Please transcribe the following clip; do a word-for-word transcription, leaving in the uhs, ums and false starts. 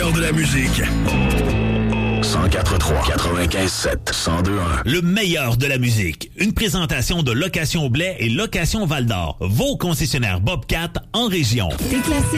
meilleur de la musique. cent quatre trois, quatre-vingt-quinze sept, cent deux un. Le meilleur de la musique. Une présentation de Location Blais et Location Val-d'Or. Vos concessionnaires Bobcat en région. Déclassé